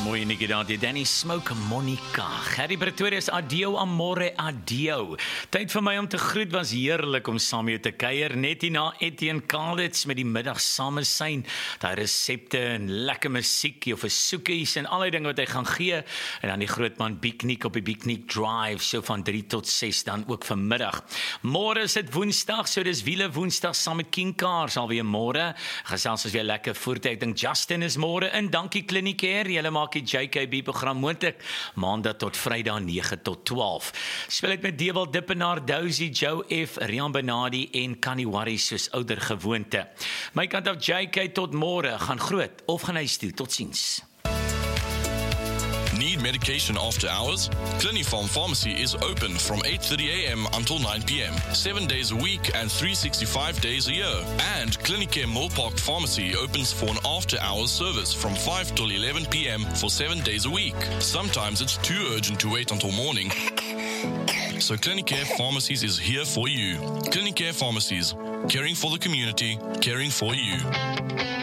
Mooi netjie daar, die Danny Smoke Monica. Gerry Pretorius, adio amore, adio. Tyd vir my om te groet, was heerlik om saam met jou te kuier. Net hierna Etienne Kalitz met die middag samesyn. Daai resepte en lekker musiek, jou versoekies en allerlei dinge wat hy gaan gee. En dan die grootman Piknik op die Piknik Drive, so van 3 tot 6 dan ook vanmiddag. Môre is dit Woensdag, so dis wiele Woensdag saam met King Cars alweer môre. Gesels ons weer lekker voort. Ek dink Justin is môre in. Dankie Clinicare. Julle maak die JKB-program moontlik, Maandag tot Vrydag 9 tot 12. Speel ek met Dewald Dippenaar, Dousie, Joe F, Rian Benadi en Connie Worry soos ouer gewoonte. My kant af JK tot môre, gaan groot of gaan huis toe. Totsiens. Need medication after hours? Clinifarm Pharmacy is open from 8:30 a.m. until 9 p.m. 7 days a week and 365 days a year. And Clinicare Millpark Pharmacy opens for an after-hours service from 5 till 11 p.m. for 7 days a week. Sometimes it's too urgent to wait until morning. So Clinicare Pharmacies is here for you. Clinicare Pharmacies, caring for the community, caring for you.